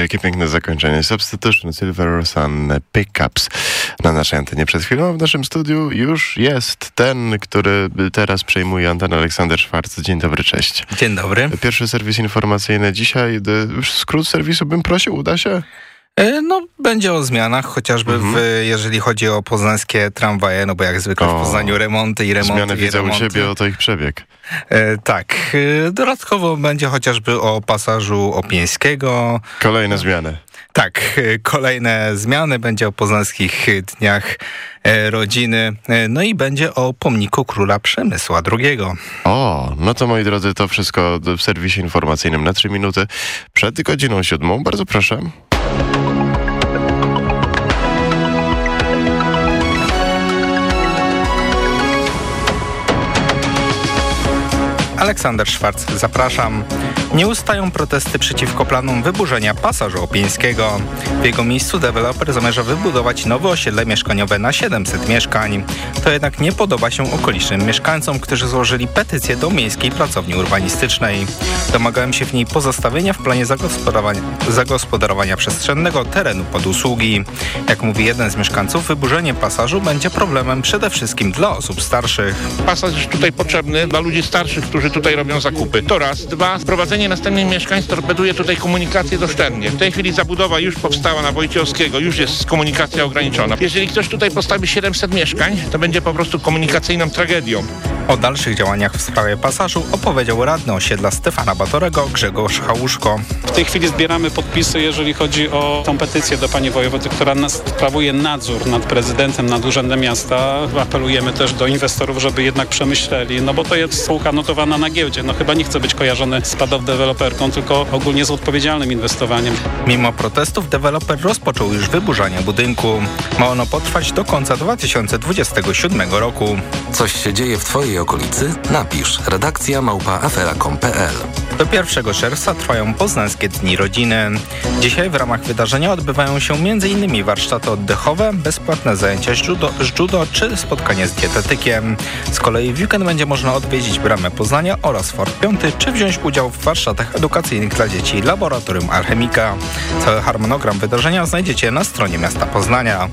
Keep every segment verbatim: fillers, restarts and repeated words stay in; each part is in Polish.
jakie piękne zakończenie. Substitution, Silver Sun, Pickups. Na naszej antenie przed chwilą, w naszym studiu już jest ten, który teraz przejmuje antenę, Aleksander Szwarc. Dzień dobry, cześć. Dzień dobry. Pierwszy serwis informacyjny dzisiaj. Skrót serwisu bym prosił, uda się? No, będzie o zmianach, chociażby mhm. w, jeżeli chodzi o poznańskie tramwaje, no bo jak zwykle o, w Poznaniu remonty i remonty Zmiany i widzę remonty. u siebie, oto ich przebieg. E, tak. Dodatkowo będzie chociażby o pasażu Opieńskiego. Kolejne zmiany. Tak, kolejne zmiany. Będzie o poznańskich dniach rodziny. No i będzie o pomniku króla Przemysła drugiego. O, no to moi drodzy, to wszystko w serwisie informacyjnym na trzy minuty przed godziną siódmą. Bardzo proszę. Aleksander Szwarc, zapraszam. Nie ustają protesty przeciwko planom wyburzenia pasażu Opieńskiego. W jego miejscu deweloper zamierza wybudować nowe osiedle mieszkaniowe na siedemset mieszkań. To jednak nie podoba się okolicznym mieszkańcom, którzy złożyli petycję do Miejskiej Pracowni Urbanistycznej. Domagają się w niej pozostawienia w planie zagospodarowania, zagospodarowania przestrzennego terenu pod usługi. Jak mówi jeden z mieszkańców, wyburzenie pasażu będzie problemem przede wszystkim dla osób starszych. Pasaż jest tutaj potrzebny dla ludzi starszych, którzy tutaj robią zakupy. To raz. Dwa. Sprowadzenie następnych mieszkań torpeduje tutaj komunikację doszczętnie. W tej chwili zabudowa już powstała na Wojciechowskiego, już jest komunikacja ograniczona. Jeżeli ktoś tutaj postawi siedemset mieszkań, to będzie po prostu komunikacyjną tragedią. O dalszych działaniach w sprawie pasażu opowiedział radny osiedla Stefana Batorego Grzegorz Chałuszko. W tej chwili zbieramy podpisy, jeżeli chodzi o tą petycję do pani wojewody, która nas sprawuje nadzór nad prezydentem, nad urzędem miasta. Apelujemy też do inwestorów, żeby jednak przemyśleli, no bo to jest spółka notowana na giełdzie. No chyba nie chce być kojarzony z padow-deweloperką, tylko ogólnie z odpowiedzialnym inwestowaniem. Mimo protestów deweloper rozpoczął już wyburzanie budynku. Ma ono potrwać do końca dwa tysiące dwudziestego siódmego roku. Coś się dzieje w twojej okolicy? Napisz redakcja małpa afera kropka com kropka pe el. Do pierwszego czerwca trwają Poznańskie Dni Rodziny. Dzisiaj w ramach wydarzenia odbywają się między innymi warsztaty oddechowe, bezpłatne zajęcia z judo, z judo czy spotkanie z dietetykiem. Z kolei w weekend będzie można odwiedzić Bramę Poznania oraz Fort Piąty, czy wziąć udział w warsztatach edukacyjnych dla dzieci Laboratorium Alchemika. Cały harmonogram wydarzenia znajdziecie na stronie miasta Poznania.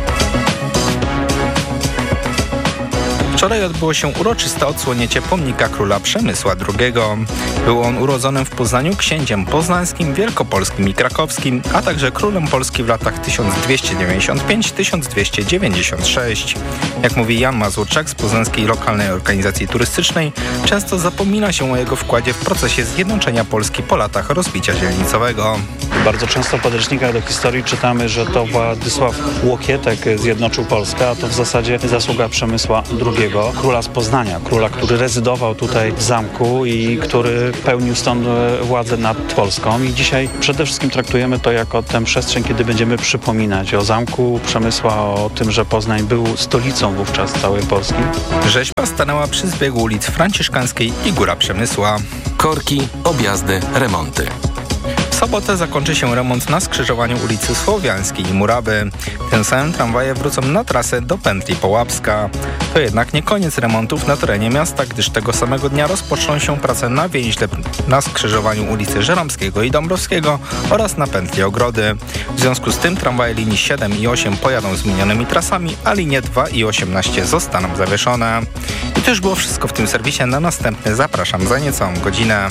Wczoraj odbyło się uroczyste odsłonięcie pomnika króla Przemysła drugiego. Był on urodzonym w Poznaniu księciem poznańskim, wielkopolskim i krakowskim, a także królem Polski w latach tysiąc dwieście dziewięćdziesiąt pięć do tysiąc dwieście dziewięćdziesiąt sześć. Jak mówi Jan Mazurczak z Poznańskiej Lokalnej Organizacji Turystycznej, często zapomina się o jego wkładzie w procesie zjednoczenia Polski po latach rozbicia dzielnicowego. Bardzo często w podręcznikach do historii czytamy, że to Władysław Łokietek zjednoczył Polskę, a to w zasadzie zasługa Przemysła drugiego, króla z Poznania, króla, który rezydował tutaj w zamku i który pełnił stąd władzę nad Polską. I dzisiaj przede wszystkim traktujemy to jako tę przestrzeń, kiedy będziemy przypominać o zamku Przemysła, o tym, że Poznań był stolicą wówczas całej Polski. Rzeźba stanęła przy zbiegu ulic Franciszkańskiej i Góra Przemysła. Korki, objazdy, remonty. W sobotę zakończy się remont na skrzyżowaniu ulicy Słowiańskiej i Murawy. Tym samym tramwaje wrócą na trasę do pętli Połapska. To jednak nie koniec remontów na terenie miasta, gdyż tego samego dnia rozpoczną się prace na więźle na skrzyżowaniu ulicy Żeromskiego i Dąbrowskiego oraz na pętli Ogrody. W związku z tym tramwaje linii siedem i osiem pojadą zmienionymi trasami, a linie dwa i osiemnaście zostaną zawieszone. I to już było wszystko w tym serwisie. Na następny zapraszam za niecałą godzinę.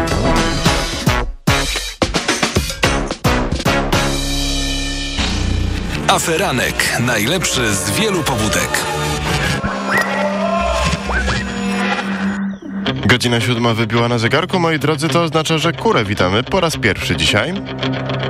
Aferanek. Najlepszy z wielu pobudek. Godzina siódma wybiła na zegarku, moi drodzy, to oznacza, że kurę witamy po raz pierwszy dzisiaj.